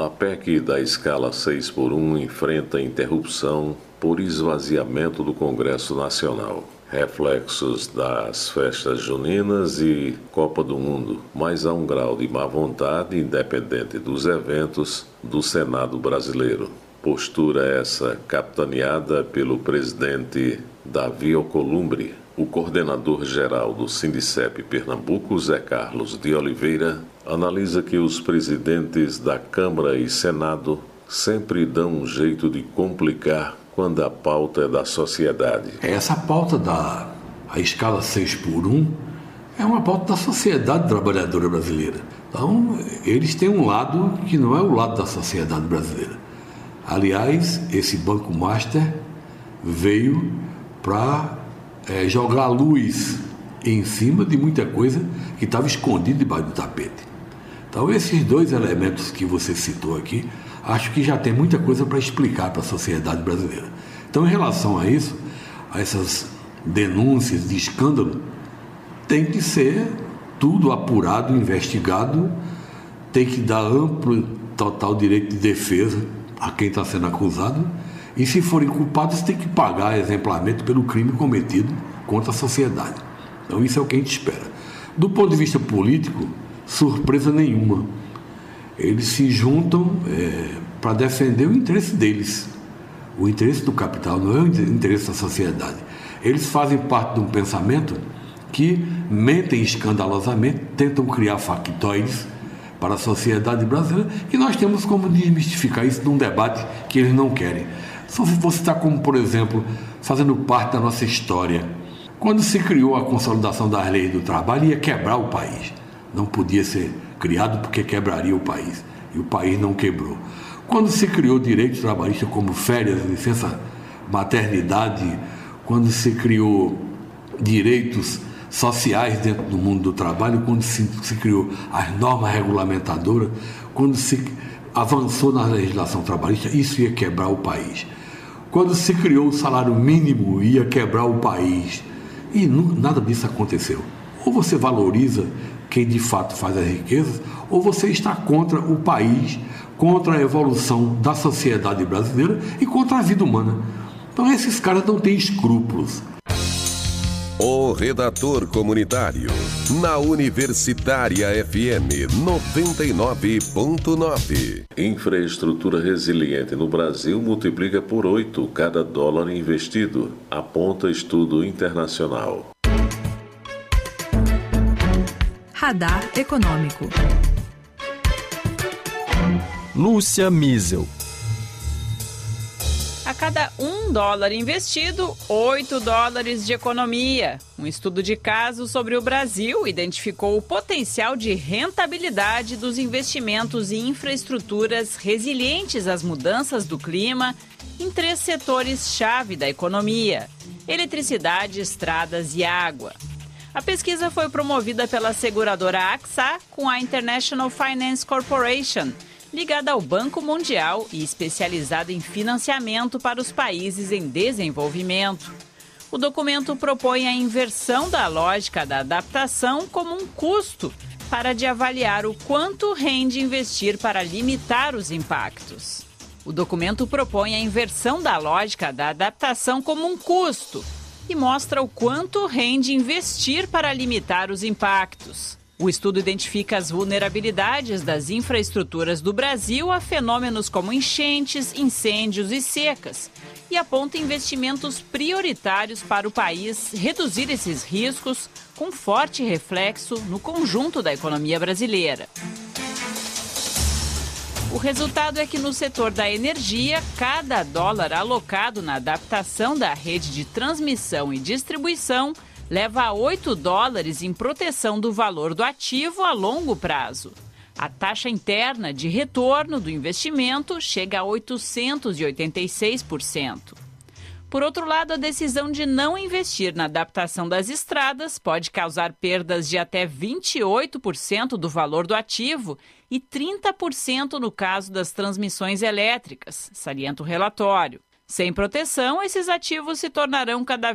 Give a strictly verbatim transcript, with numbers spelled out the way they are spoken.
A P E C da escala seis por um enfrenta interrupção por esvaziamento do Congresso Nacional. Reflexos das festas juninas e Copa do Mundo, mas há um grau de má vontade, independente dos eventos, do Senado brasileiro. Postura essa capitaneada pelo presidente Davi Alcolumbre. O coordenador-geral do Sindicep Pernambuco, Zé Carlos de Oliveira, analisa que os presidentes da Câmara e Senado sempre dão um jeito de complicar quando a pauta é da sociedade. Essa pauta da a escala seis por um é uma pauta da sociedade trabalhadora brasileira. Então, eles têm um lado que não é o lado da sociedade brasileira. Aliás, esse Banco Master veio para é, jogar luz em cima de muita coisa que estava escondida debaixo do tapete. Então, esses dois elementos que você citou aqui, acho que já tem muita coisa para explicar para a sociedade brasileira. Então, em relação a isso, a essas denúncias de escândalo, tem que ser tudo apurado, investigado, tem que dar amplo, total direito de defesa a quem está sendo acusado, e se forem culpados, tem que pagar exemplarmente pelo crime cometido contra a sociedade. Então, isso é o que a gente espera. Do ponto de vista político, surpresa nenhuma. Eles se juntam é, para defender o interesse deles. O interesse do capital não é o interesse da sociedade. Eles fazem parte de um pensamento que mentem escandalosamente, tentam criar factoides para a sociedade brasileira, e nós temos como desmistificar isso num debate que eles não querem. Só vou citar como, por exemplo, fazendo parte da nossa história. Quando se criou a consolidação das leis do trabalho, ia quebrar o país. Não podia ser criado porque quebraria o país. E o país não quebrou. Quando se criou direitos trabalhistas como férias, licença maternidade, quando se criou direitos sociais dentro do mundo do trabalho, quando se, se criou as normas regulamentadoras, quando se avançou na legislação trabalhista, isso ia quebrar o país. Quando se criou o salário mínimo, ia quebrar o país. E não, nada disso aconteceu. Ou você valoriza quem de fato faz as riquezas, ou você está contra o país, contra a evolução da sociedade brasileira e contra a vida humana. Então esses caras não têm escrúpulos. O Redator Comunitário, na Universitária F M noventa e nove ponto nove. Infraestrutura resiliente no Brasil multiplica por oito cada dólar investido, aponta estudo internacional. Radar Econômico. Lúcia Miesel. A cada um dólar investido, oito dólares de economia. Um estudo de caso sobre o Brasil identificou o potencial de rentabilidade dos investimentos em infraestruturas resilientes às mudanças do clima em três setores-chave da economia: eletricidade, estradas e água. A pesquisa foi promovida pela seguradora A X A com a International Finance Corporation, ligada ao Banco Mundial e especializada em financiamento para os países em desenvolvimento. O documento propõe a inversão da lógica da adaptação como um custo para de avaliar o quanto rende investir para limitar os impactos. O documento propõe a inversão da lógica da adaptação como um custo e mostra o quanto rende investir para limitar os impactos. O estudo identifica as vulnerabilidades das infraestruturas do Brasil a fenômenos como enchentes, incêndios e secas e aponta investimentos prioritários para o país reduzir esses riscos, com forte reflexo no conjunto da economia brasileira. O resultado é que no setor da energia, cada dólar alocado na adaptação da rede de transmissão e distribuição leva a oito dólares em proteção do valor do ativo a longo prazo. A taxa interna de retorno do investimento chega a oitocentos e oitenta e seis por cento. Por outro lado, a decisão de não investir na adaptação das estradas pode causar perdas de até vinte e oito por cento do valor do ativo e trinta por cento no caso das transmissões elétricas, salienta o relatório. Sem proteção, esses ativos se tornarão cada